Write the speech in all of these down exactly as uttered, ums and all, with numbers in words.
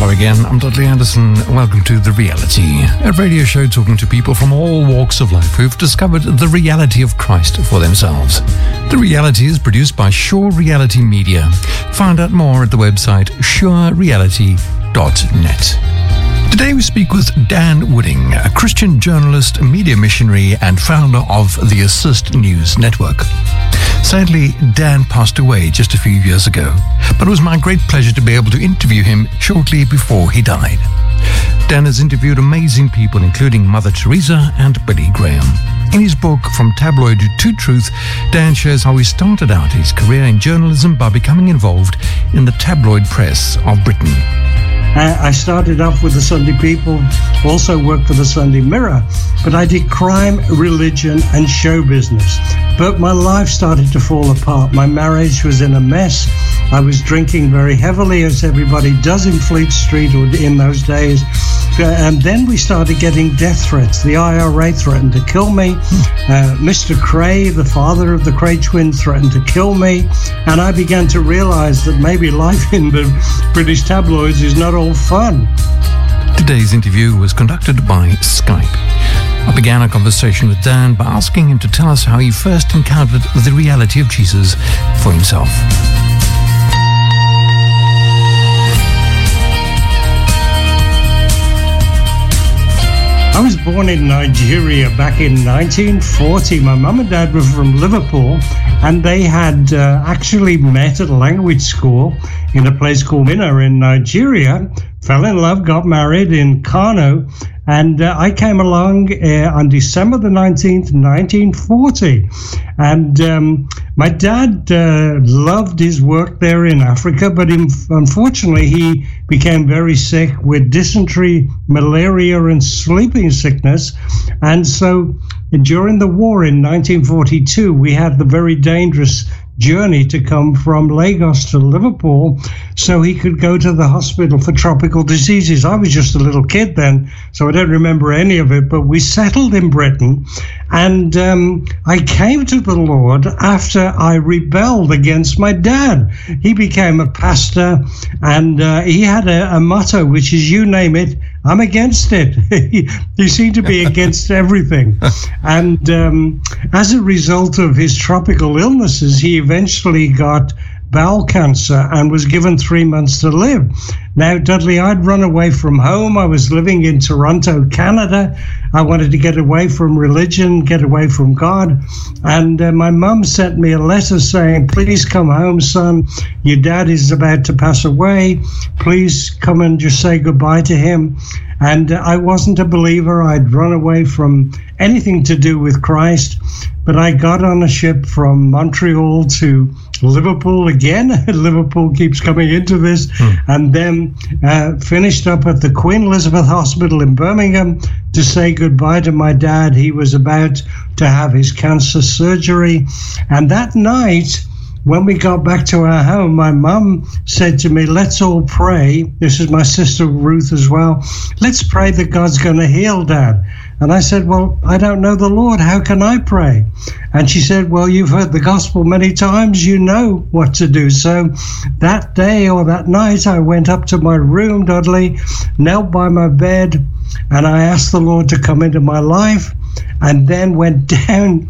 Hello again, I'm Dudley Anderson. Welcome to The Reality, a radio show talking to people from all walks of life who've discovered the reality of Christ for themselves. The Reality is produced by Sure Reality Media. Find out more at the website sure reality dot net. Today we speak with Dan Wooding, a Christian journalist, media missionary and founder of the Assist News Network. Sadly, Dan passed away just a few years ago, but it was my great pleasure to be able to interview him shortly before he died. Dan has interviewed amazing people, including Mother Teresa and Billy Graham. In his book, From Tabloid to Truth, Dan shares how he started out his career in journalism by becoming involved in the tabloid press of Britain. Uh, I started off with the Sunday People, also worked for the Sunday Mirror, but I did crime, religion, and show business. But my life started to fall apart. My marriage was in a mess. I was drinking very heavily, as everybody does in Fleet Street or in those days. And then we started getting death threats. The I R A threatened to kill me. Uh, Mister Cray, the father of the Cray twins, threatened to kill me. And I began to realize that maybe life in the British tabloids is not all fun. Today's interview was conducted by Skype. I began a conversation with Dan by asking him to tell us how he first encountered the reality of Jesus for himself. I was born in Nigeria back in nineteen forty. My mum and dad were from Liverpool, and they had uh, actually met at a language school in a place called Minna in Nigeria, fell in love, got married in Kano, and uh, I came along uh, on December the nineteenth, nineteen forty. And um, my dad uh, loved his work there in Africa, but in, unfortunately he became very sick with dysentery, malaria, and sleeping sickness. And so during the war in nineteen forty-two, we had the very dangerous journey to come from Lagos to Liverpool so he could go to the hospital for tropical diseases. I was just a little kid then, so I don't remember any of it, but we settled in Britain, and um, I came to the Lord after I rebelled against my dad. He became a pastor, and uh, he had a, a motto, which is, you name it, I'm against it. he, he seemed to be against everything. And um, as a result of his tropical illnesses, he eventually got bowel cancer and was given three months to live. Now, Dudley, I'd run away from home. I was living in Toronto, Canada. I wanted to get away from religion, get away from God. And uh, my mum sent me a letter saying, please come home, son. Your dad is about to pass away. Please come and just say goodbye to him. And uh, I wasn't a believer. I'd run away from anything to do with Christ. But I got on a ship from Montreal to Liverpool again. Liverpool keeps coming into this. Hmm. And then uh, finished up at the Queen Elizabeth Hospital in Birmingham to say goodbye to my dad. He was about to have his cancer surgery. And that night, when we got back to our home, my mum said to me, let's all pray. This is my sister Ruth as well. Let's pray that God's going to heal Dad. And I said, well, I don't know the Lord. How can I pray? And she said, well, you've heard the gospel many times. You know what to do. So that day or that night, I went up to my room, Dudley, knelt by my bed, and I asked the Lord to come into my life. And then went down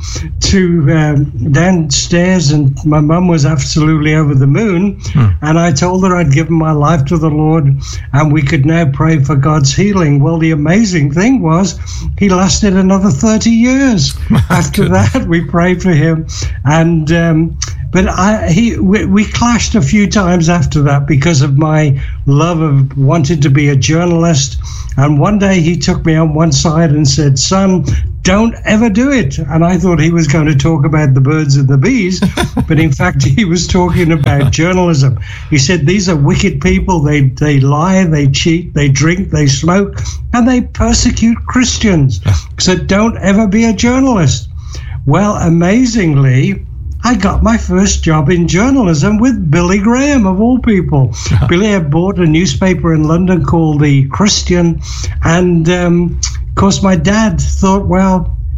to um, downstairs, and my mum was absolutely over the moon. Hmm. And I told her I'd given my life to the Lord, and we could now pray for God's healing. Well, the amazing thing was he lasted another thirty years. After that, we prayed for him, and um, but I he we, we clashed a few times after that because of my love of wanting to be a journalist. And one day he took me on one side and said, son, don't ever do it. And I thought he was going to talk about the birds and the bees, but in fact he was talking about journalism. He said, these are wicked people. They they lie, they cheat, they drink, they smoke, and they persecute Christians. So don't ever be a journalist. Well, amazingly, I got my first job in journalism with Billy Graham, of all people. Billy had bought a newspaper in London called The Christian, and um, of course my dad thought, well,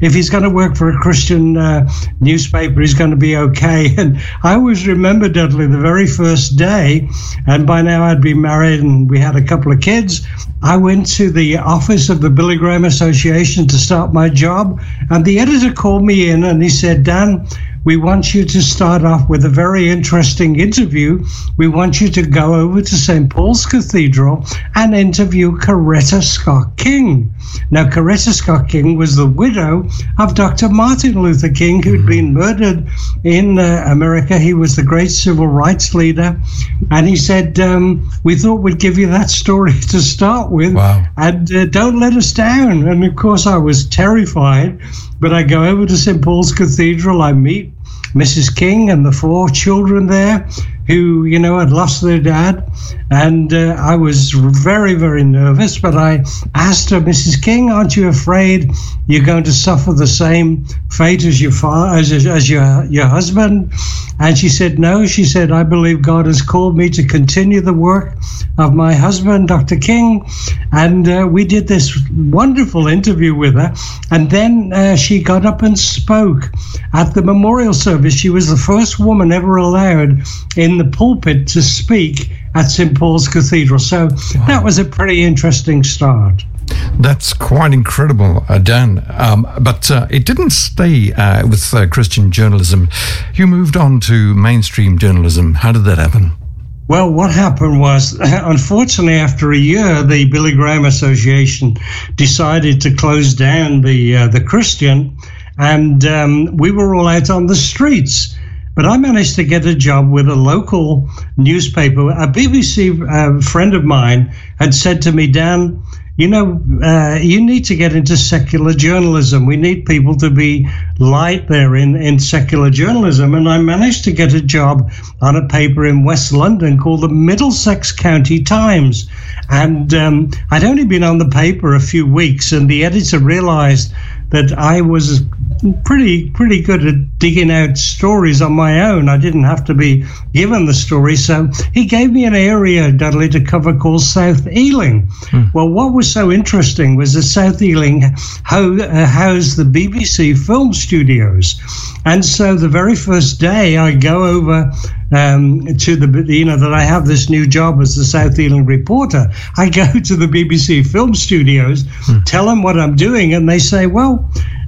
if he's going to work for a Christian uh, newspaper, he's going to be okay. And I always remember, Dudley, the very first day, and by now I'd been married and we had a couple of kids. I went to the office of the Billy Graham Association to start my job, and the editor called me in and he said, Dan, we want you to start off with a very interesting interview. We want you to go over to Saint Paul's Cathedral and interview Coretta Scott King. Now, Coretta Scott King was the widow of Doctor Martin Luther King, who'd been murdered in uh, America. He was the great civil rights leader. And he said, um, we thought we'd give you that story to start with. Wow. And uh, don't let us down. And of course, I was terrified. But I go over to Saint Paul's Cathedral. I meet Missus King and the four children there who, you know, had lost their dad. And uh, I was very, very nervous. But I asked her, Missus King, aren't you afraid you're going to suffer the same fate as your father, as, as your, your husband? And she said, no. She said, I believe God has called me to continue the work of my husband, Doctor King. And uh, we did this wonderful interview with her. And then uh, she got up and spoke at the memorial service. She was the first woman ever allowed in the pulpit to speak at Saint Paul's Cathedral. So wow. That was a pretty interesting start. That's quite incredible, uh, Dan. Um, but uh, it didn't stay uh, with uh, Christian journalism. You moved on to mainstream journalism. How did that happen? Well, what happened was, unfortunately, after a year, the Billy Graham Association decided to close down the uh, the Christian, and um, we were all out on the streets. But I managed to get a job with a local newspaper. A B B C uh, friend of mine had said to me, Dan, you know, uh, you need to get into secular journalism. We need people to be light there in, in secular journalism. And I managed to get a job on a paper in West London called the Middlesex County Times. And um, I'd only been on the paper a few weeks, and the editor realized that I was pretty pretty good at digging out stories on my own. I didn't have to be given the story. So he gave me an area, Dudley, to cover called South Ealing. Hmm. Well, what was so interesting was that South Ealing ho- uh, housed the B B C film studios. And so the very first day I go over um, to the, you know, that I have this new job as the South Ealing reporter, I go to the B B C film studios, hmm. tell them what I'm doing, and they say, well,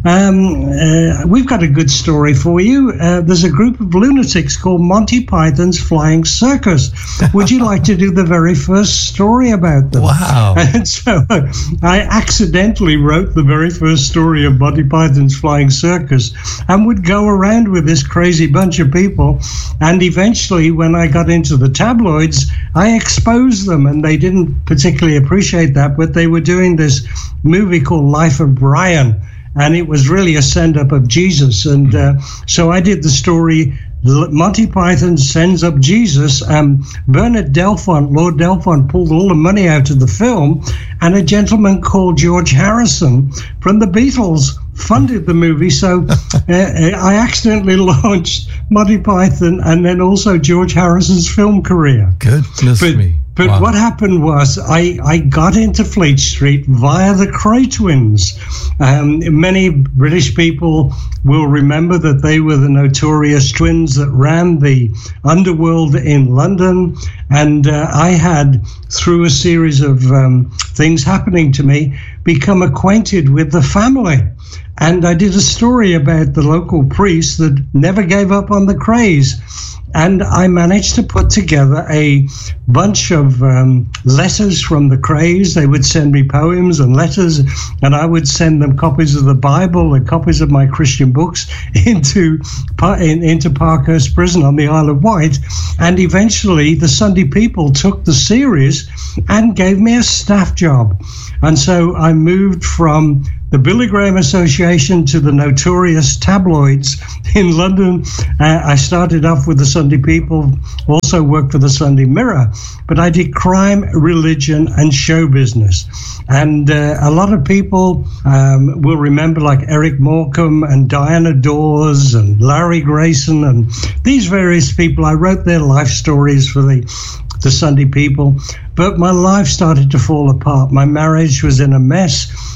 Um, uh, we've got a good story for you. Uh, there's a group of lunatics called Monty Python's Flying Circus. Would you like to do the very first story about them? Wow. And so uh, I accidentally wrote the very first story of Monty Python's Flying Circus and would go around with this crazy bunch of people. And eventually, when I got into the tabloids, I exposed them, and they didn't particularly appreciate that, but they were doing this movie called Life of Brian. And it was really a send-up of Jesus. And uh, so I did the story, Monty Python sends up Jesus. Um, Bernard Delfont, Lord Delfont, pulled all the money out of the film. And a gentleman called George Harrison from the Beatles funded the movie. So uh, I accidentally launched Monty Python and then also George Harrison's film career. Goodness but, me. But wow. What happened was I, I got into Fleet Street via the Kray twins. Um, many British people will remember that they were the notorious twins that ran the underworld in London. And uh, I had, through a series of um, things happening to me, become acquainted with the family. And I did a story about the local priest that never gave up on the Krays. And I managed to put together a bunch of um, letters from the Krays. They would send me poems and letters, and I would send them copies of the Bible and copies of my Christian books into in, into Parkhurst Prison on the Isle of Wight. And eventually, the Sunday People took the series and gave me a staff job. And so I moved from the Billy Graham Association to the notorious tabloids in London. Uh, I started off with the Sunday People, also worked for the Sunday Mirror, but I did crime, religion, and show business. And uh, a lot of people um, will remember, like Eric Morecambe and Diana Dawes and Larry Grayson and these various people. I wrote their life stories for the the Sunday People, but my life started to fall apart. My marriage was in a mess.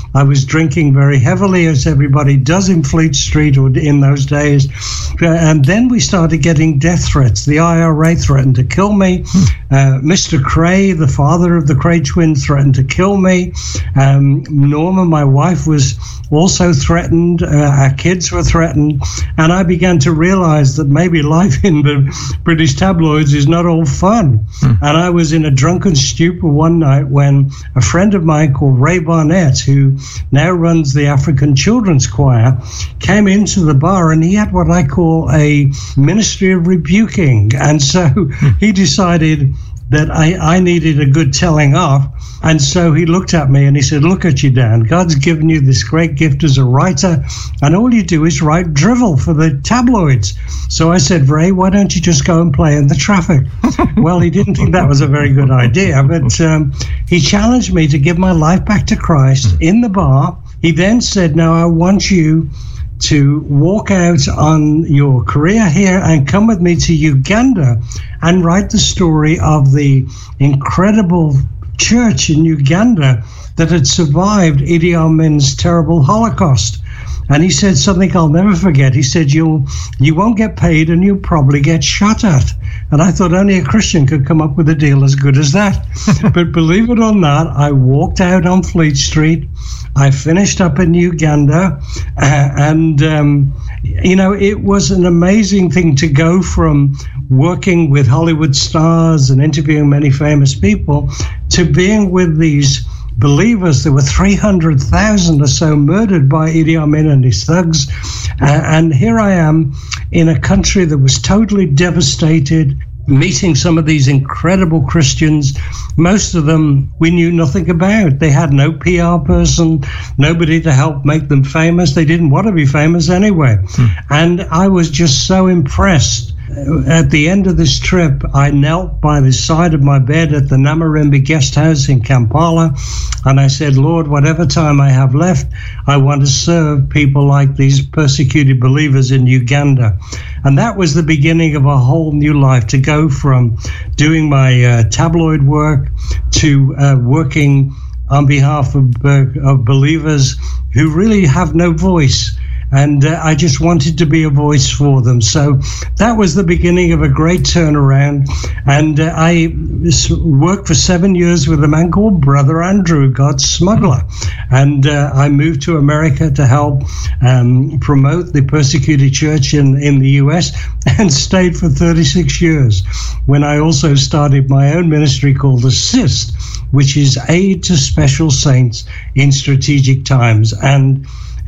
I was drinking very heavily, as everybody does in Fleet Street or in those days. And then we started getting death threats. The I R A threatened to kill me. Uh, Mister Cray, the father of the Cray twins, threatened to kill me. Um, Norma, my wife, was also threatened. Uh, our kids were threatened. And I began to realize that maybe life in the British tabloids is not all fun. Hmm. And I was in a drunken stupor one night when a friend of mine called Ray Barnett, who now runs the African Children's Choir, came into the bar, and he had what I call a ministry of rebuking. And so he decided that I, I needed a good telling off. And so he looked at me and he said, look at you, Dan. God's given you this great gift as a writer, and all you do is write drivel for the tabloids. So I said, Ray, why don't you just go and play in the traffic? Well, he didn't think that was a very good idea, but um, he challenged me to give my life back to Christ in the bar. He then said, now I want you to walk out on your career here and come with me to Uganda and write the story of the incredible church in Uganda that had survived Idi Amin's terrible Holocaust. And he said something I'll never forget. He said, you'll, you won't get paid and you'll probably get shot at. And I thought only a Christian could come up with a deal as good as that. But believe it or not, I walked out on Fleet Street. I finished up in Uganda. Uh, and, um, you know, it was an amazing thing to go from working with Hollywood stars and interviewing many famous people to being with these believers. There were three hundred thousand or so murdered by Idi Amin and his thugs. Uh, and here I am in a country that was totally devastated, meeting some of these incredible Christians. Most of them we knew nothing about. They had no P R person, nobody to help make them famous. They didn't want to be famous anyway. Hmm. And I was just so impressed. At the end of this trip, I knelt by the side of my bed at the Namarimbi guest house in Kampala, and I said, Lord, whatever time I have left, I want to serve people like these persecuted believers in Uganda. And that was the beginning of a whole new life, to go from doing my uh, tabloid work to uh, working on behalf of, uh, of believers who really have no voice. And uh, I just wanted to be a voice for them. So that was the beginning of a great turnaround. And uh, I worked for seven years with a man called Brother Andrew, God's smuggler. And uh, I moved to America to help um, promote the persecuted church in, in the U S and stayed for thirty-six years, when I also started my own ministry called Assist, which is Aid to Special Saints in Strategic Times. And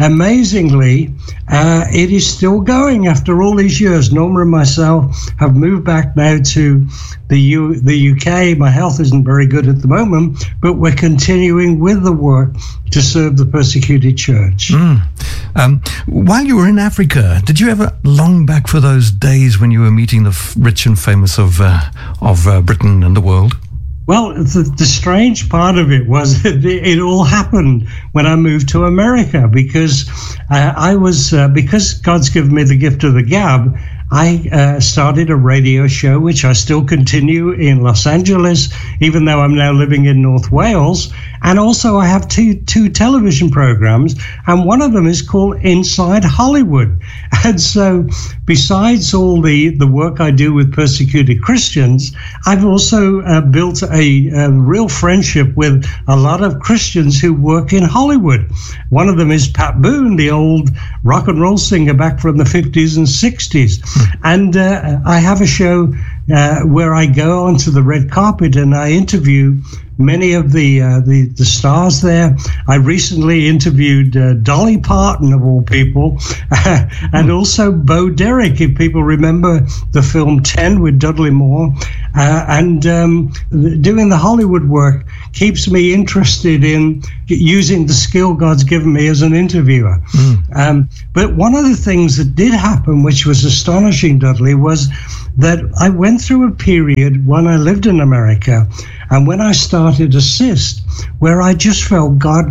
amazingly, uh, it is still going after all these years. Norma and myself have moved back now to the U- the U K. My health isn't very good at the moment, but we're continuing with the work to serve the persecuted church. Mm. Um, while you were in Africa, did you ever long back for those days when you were meeting the f- rich and famous of uh, of uh, Britain and the world? Well, the, the strange part of it was that it, it all happened when I moved to America, because uh, I was, uh, because God's given me the gift of the gab, I uh, started a radio show, which I still continue in Los Angeles, even though I'm now living in North Wales. And also I have two two television programs, and one of them is called Inside Hollywood. And so besides all the, the work I do with persecuted Christians, I've also uh, built a, a real friendship with a lot of Christians who work in Hollywood. One of them is Pat Boone, the old rock and roll singer back from the fifties and sixties. And uh, I have a show uh, where I go onto the red carpet and I interview many of the, uh, the the stars there. I recently interviewed uh, Dolly Parton, of all people, and also Bo Derek, if people remember the film ten with Dudley Moore. Uh, and um, doing the Hollywood work keeps me interested in using the skill God's given me as an interviewer. Mm. Um, but one of the things that did happen, which was astonishing, Dudley, was that I went through a period when I lived in America and when I started Assist, where I just felt God